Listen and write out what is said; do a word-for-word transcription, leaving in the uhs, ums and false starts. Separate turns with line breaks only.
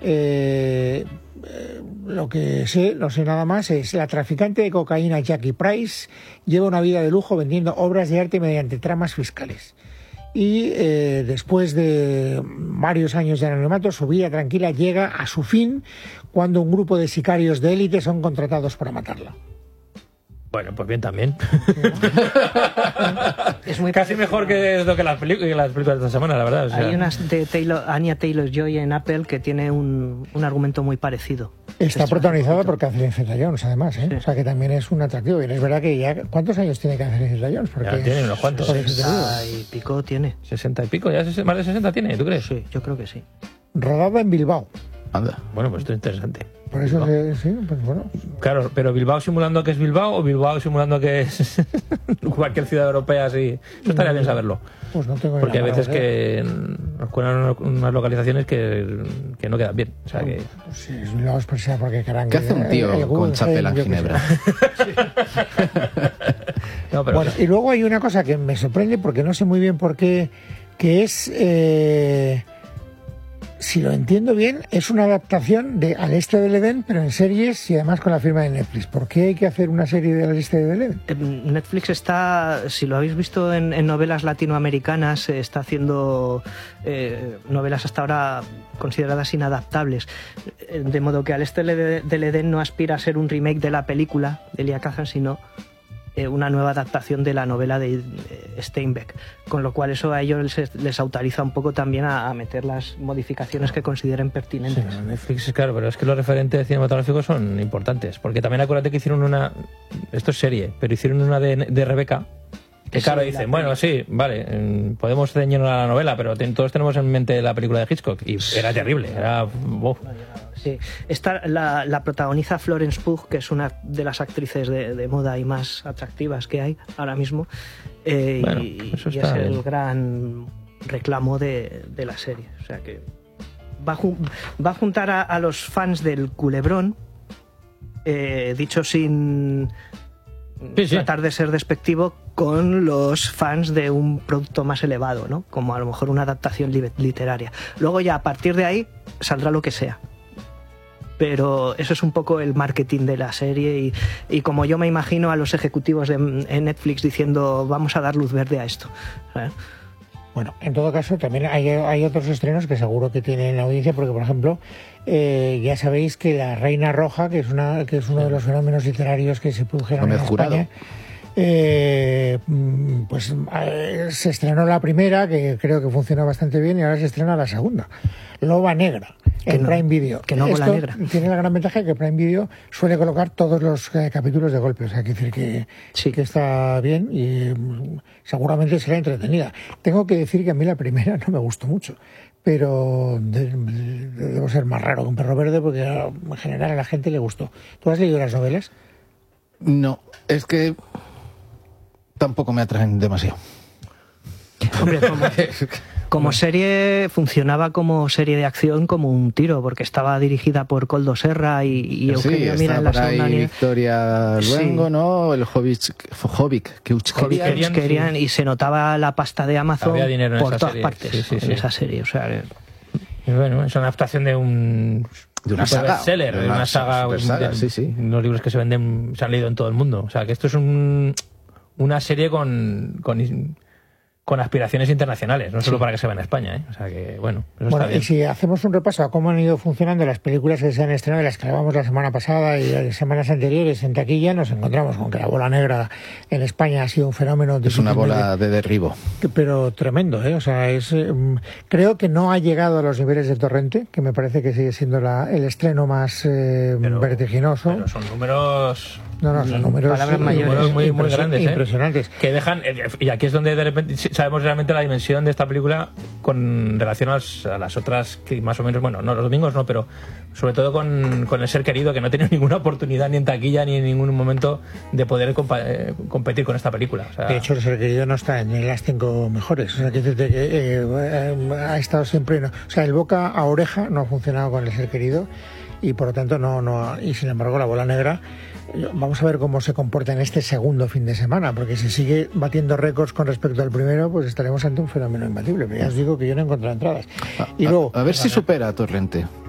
Eh, eh, lo que sé, no sé nada más, es la traficante de cocaína Jackie Price lleva una vida de lujo vendiendo obras de arte mediante tramas fiscales. Y eh, después de varios años de anonimato, su vida tranquila llega a su fin cuando un grupo de sicarios de élite son contratados para matarla.
Bueno, pues bien también.
Es muy
casi mejor que, que, las que las películas de esta semana, la verdad. O sea.
Hay unas de Taylor, Anya Taylor-Joy en Apple que tiene un, un argumento muy parecido.
Está protagonizada por Catherine Zeta-Jones, además, ¿eh? Sí. O sea que también es un atractivo. Y es verdad que ya... ¿Cuántos años tiene Catherine Zeta-Jones?
Porque ya tiene unos cuantos.
sesenta y pico tiene.
¿sesenta y pico? ¿Ya más de sesenta tiene? ¿Tú crees?
Sí, yo creo que sí.
Rodada en Bilbao.
Anda. Bueno, pues esto es interesante.
Por eso se, sí, pues bueno.
Claro, pero Bilbao simulando que es Bilbao o Bilbao simulando que es cualquier ciudad europea así. Eso estaría bien saberlo.
Pues no tengo
Porque a veces que nos cuelan unas localizaciones que, que no quedan bien. O sea que...
Pues sí, es Bilbao es porque caramba.
¿Qué hace un tío el, el con chapela en Ginebra?
No, pero
bueno, y luego hay una cosa que me sorprende porque no sé muy bien por qué, que es... Eh, si lo entiendo bien, es una adaptación de Al Este del Edén, pero en series y además con la firma de Netflix. ¿Por qué hay que hacer una serie de Al Este del Edén?
Netflix está, si lo habéis visto en, en novelas latinoamericanas, está haciendo eh, novelas hasta ahora consideradas inadaptables. De modo que Al Este del Edén no aspira a ser un remake de la película de Elia Kazan, sino eh, una nueva adaptación de la novela de eh, Steinbeck, con lo cual eso a ellos les, les autoriza un poco también a, a meter las modificaciones que consideren pertinentes.
Sí, Netflix, claro, pero es que los referentes cinematográficos son importantes, porque también acuérdate que hicieron una, esto es serie, pero hicieron una de, de Rebeca, que sí, claro, dicen, bueno, sí, vale, podemos ceñirnos a la novela, pero ten, todos tenemos en mente la película de Hitchcock, y era terrible, era... Oh.
Sí. Esta la, la protagoniza Florence Pugh, que es una de las actrices de, de moda y más atractivas que hay ahora mismo, eh,
bueno,
y,
eso
y
está
es el
bien.
gran reclamo de, de la serie. O sea que va, va a juntar a, a los fans del Culebrón, eh, dicho sin
sí, sí.
tratar de ser despectivo, con los fans de un producto más elevado, ¿no? Como a lo mejor una adaptación li literaria. Luego ya a partir de ahí saldrá lo que sea. Pero eso es un poco el marketing de la serie y, y como yo me imagino a los ejecutivos de Netflix diciendo vamos a dar luz verde a esto. ¿Sabes?
Bueno, en todo caso también hay, hay otros estrenos que seguro que tienen audiencia, porque por ejemplo eh, ya sabéis que La Reina Roja, que es una que es uno de los fenómenos literarios que se produjeron en España, eh, pues eh, se estrenó la primera, que creo que funcionó bastante bien, y ahora se estrena la segunda, Loba Negra, en no, Prime Video.
Que no Esto negra.
Tiene la gran ventaja que Prime Video suele colocar todos los eh, capítulos de golpe, o sea, hay que decir que,
sí.
que está bien y mm, seguramente será entretenida. Tengo que decir que a mí la primera no me gustó mucho, pero de, de, debo ser más raro que un perro verde porque en general a la gente le gustó. ¿Tú has leído las novelas?
No, es que tampoco me atraen demasiado.
Hombre, como, como serie funcionaba como serie de acción como un tiro, porque estaba dirigida por Koldo Serra y, y Eugenio
sí,
Mira en la
por ahí
segunda
Victoria Luengo,
sí.
¿no? El Jovic
Keuchkerian, y se notaba la pasta de Amazon por todas
serie.
partes
sí, sí,
en
sí.
esa serie. O sea,
y bueno, es una adaptación de un
de una saga,
bestseller, de una saga,
saga
de,
sí, sí.
unos libros que se venden, se han leído en todo el mundo. O sea, que esto es un, una serie con, con con aspiraciones internacionales, no solo sí. para que se vea en España, ¿eh? O sea que, bueno, eso
bueno,
está bien.
Y si hacemos un repaso a cómo han ido funcionando las películas que se han estrenado, las que grabamos la semana pasada y las semanas anteriores en taquilla, nos encontramos con que La Bola Negra en España ha sido un fenómeno...
Es una bola de derribo.
Pero tremendo, ¿eh? O sea, es, eh, creo que no ha llegado a los niveles de Torrente, que me parece que sigue siendo la, el estreno más eh,
pero,
vertiginoso.
Pero son números...
No, no, son números,
palabras mayores,
números muy, muy grandes, ¿eh?
Impresionantes.
Que dejan, y aquí es donde de repente sabemos realmente la dimensión de esta película con relación a las, a las otras que más o menos, bueno, no, los domingos no, pero sobre todo con, con El Ser Querido, que no ha tenido ninguna oportunidad ni en taquilla ni en ningún momento de poder compa eh, competir con esta película. O sea,
de hecho, El Ser Querido no está en las cinco mejores. O sea, que, que eh, eh, ha estado siempre... No. O sea, el boca a oreja no ha funcionado con El Ser Querido y por lo tanto no... no y sin embargo, La Bola Negra... Vamos a ver cómo se comporta en este segundo fin de semana, porque si sigue batiendo récords con respecto al primero, pues estaremos ante un fenómeno imbatible. Pero ya os digo que yo no he encontrado entradas.
A,
y luego,
a, a ver si supera a Torrente.